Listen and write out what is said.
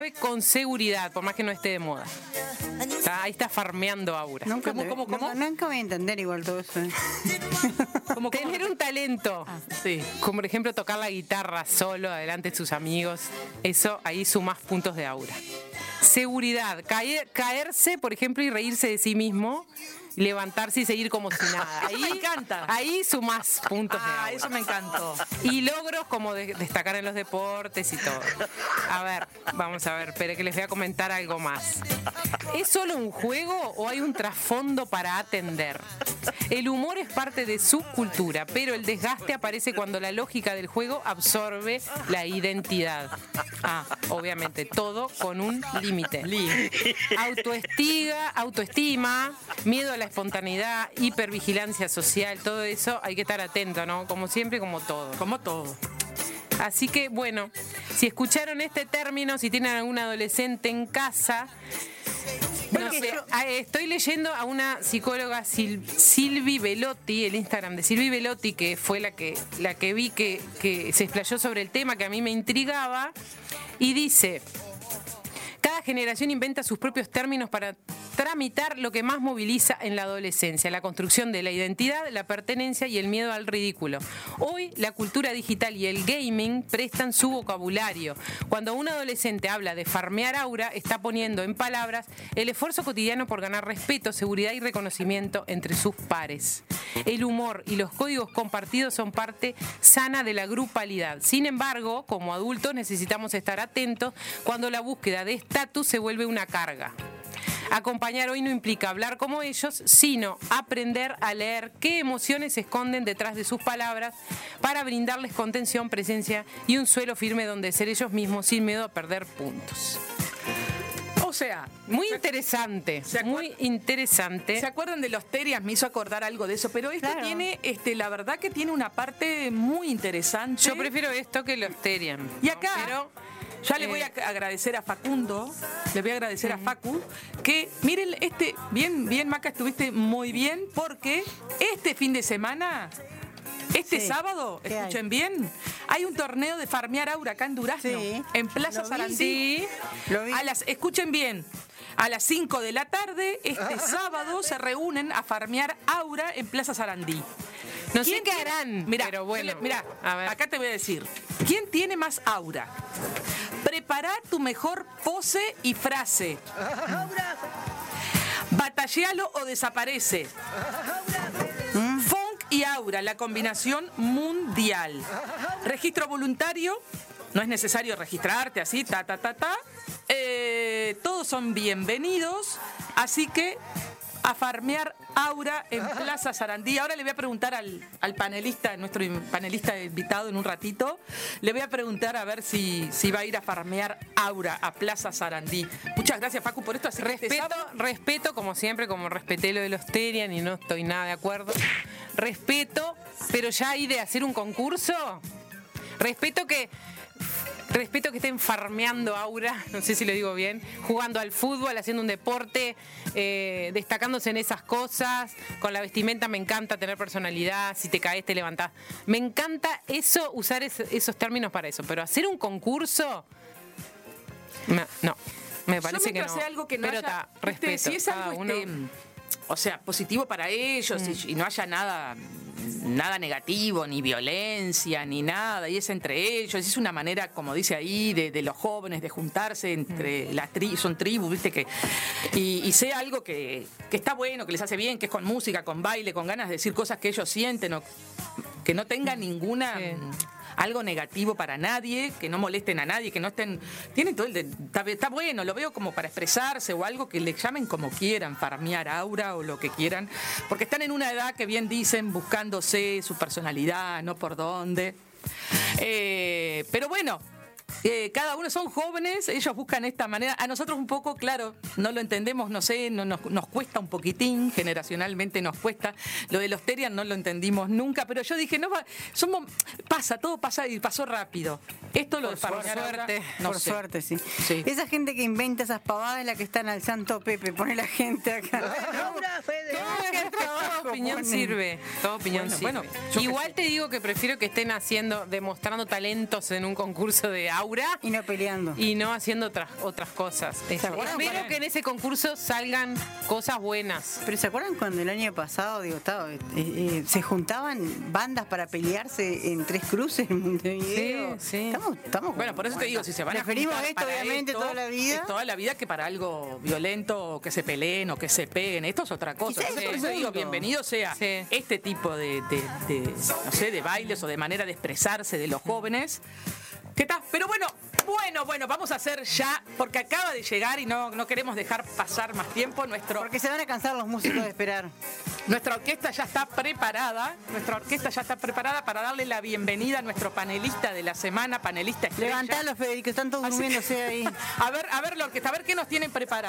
con seguridad, por más que no esté de moda. Ahí está farmeando aura. Nunca ¿Cómo? Nunca voy a entender igual todo eso. Tener un talento. Sí. Como por ejemplo tocar la guitarra solo, adelante de sus amigos. Eso, ahí sumás puntos de aura. Seguridad. Caerse, por ejemplo, y reírse de sí mismo. Levantarse y seguir como si nada. Eso me encanta. Ahí sumás puntos de aura. Eso me encantó. Y logros como destacar en los deportes y todo. A ver, vamos a ver, espere que les voy a comentar algo más. ¿Es solo un juego o hay un trasfondo para atender? El humor es parte de su cultura, pero el desgaste aparece cuando la lógica del juego absorbe la identidad. Obviamente, todo con un límite. Autoestima, miedo a la espontaneidad, hipervigilancia social, todo eso hay que estar atento, ¿no? Como siempre, como todo. Como todo. Así que, bueno, si escucharon este término, si tienen algún adolescente en casa... No sé, estoy leyendo a una psicóloga, Silvi Velotti, el Instagram de Silvi Velotti, que fue la que vi que se explayó sobre el tema, que a mí me intrigaba, y dice: cada generación inventa sus propios términos para tramitar lo que más moviliza en la adolescencia, la construcción de la identidad, la pertenencia y el miedo al ridículo. Hoy la cultura digital y el gaming prestan su vocabulario. Cuando un adolescente habla de farmear aura, está poniendo en palabras el esfuerzo cotidiano por ganar respeto, seguridad y reconocimiento entre sus pares. El humor y los códigos compartidos son parte sana de la grupalidad. Sin embargo, como adultos necesitamos estar atentos cuando la búsqueda de estatus se vuelve una carga. Acompañar hoy no implica hablar como ellos, sino aprender a leer qué emociones se esconden detrás de sus palabras para brindarles contención, presencia y un suelo firme donde ser ellos mismos sin miedo a perder puntos. O sea, muy interesante, muy interesante. ¿Se acuerdan de los Terias? Me hizo acordar algo de eso, pero esto tiene, la verdad que tiene una parte muy interesante. Yo prefiero esto que los Terian. Y acá... Pero, ya le voy a agradecer a Facundo, le voy a agradecer a Facu, que miren, bien Maca, estuviste muy bien, porque este fin de semana, sábado, escuchen bien, hay un torneo de farmear aura acá en Durazno, en Plaza Sarandí. Escuchen bien. A las 5 de la tarde, este sábado, se reúnen a farmear aura en Plaza Sarandí. No sé qué harán, pero bueno. Mira, acá te voy a decir. ¿Quién tiene más aura? Prepara tu mejor pose y frase. Batalléalo o desaparece. Funk y aura, la combinación mundial. Registro voluntario. No es necesario registrarte así, todos son bienvenidos, así que a farmear aura en Plaza Sarandí. Ahora le voy a preguntar al panelista, nuestro panelista invitado en un ratito, le voy a preguntar a ver si va a ir a farmear aura a Plaza Sarandí. Muchas gracias, Facu, por esto. Así respeto, como siempre, como respeté lo de los Terian y no estoy nada de acuerdo. Respeto, pero ya hay de hacer un concurso. Respeto que estén farmeando aura, no sé si lo digo bien, jugando al fútbol, haciendo un deporte, destacándose en esas cosas. Con la vestimenta me encanta tener personalidad, si te caes te levantás. Me encanta eso, usar esos términos para eso, pero hacer un concurso, no, me parece que no. Algo que no pero haya, respeto. Si es algo positivo para ellos y no haya nada negativo, ni violencia, ni nada, y es entre ellos, es una manera, como dice ahí, de los jóvenes de juntarse entre son tribus, viste, y sea algo que está bueno, que les hace bien, que es con música, con baile, con ganas de decir cosas que ellos sienten, que no tengan ninguna algo negativo para nadie, que no molesten a nadie, que no estén... Tienen todo está bueno, lo veo como para expresarse o algo que le llamen como quieran, farmear aura o lo que quieran, porque están en una edad que bien dicen, buscándose su personalidad, no por dónde. Pero bueno... cada uno son jóvenes, ellos buscan esta manera. A nosotros un poco, claro, no lo entendemos, no sé, nos cuesta un poquitín, generacionalmente nos cuesta. Lo de los Terian no lo entendimos nunca, pero yo dije, todo pasa y pasó rápido. Esto lo de farmear suerte, por suerte, sí. Esa gente que inventa esas pavadas es la que está en el Santo Pepe, pone la gente acá. Toda opinión sirve. Toda opinión sirve. Igual te digo que prefiero que estén demostrando talentos en un concurso de aura Y no peleando. y no haciendo otras cosas. acuerdan Espero cuando- que en ese concurso salgan cosas buenas. Pero ¿se acuerdan cuando el año pasado, se juntaban bandas para pelearse en Tres Cruces en Montevideo? Sí. Estamos Bueno, por eso te digo, si se van a preferimos juntar esto, para obviamente, esto, toda la vida. es toda la vida que para algo violento, o que se peleen o que se peguen. Esto es otra cosa. Quizás Entonces, es por eso otro digo, mundo. bienvenido sea Sí. este tipo no sé, de bailes o de manera de expresarse de los jóvenes. ¿Qué tal? Pero bueno, vamos a hacer ya, porque acaba de llegar y no queremos dejar pasar más tiempo. Porque se van a cansar los músicos de esperar. Nuestra orquesta ya está preparada. Para darle la bienvenida a nuestro panelista de la semana, panelista estrella. Levantalo, Federico, están todos durmiéndose ahí. A ver, la orquesta, a ver qué nos tienen preparado.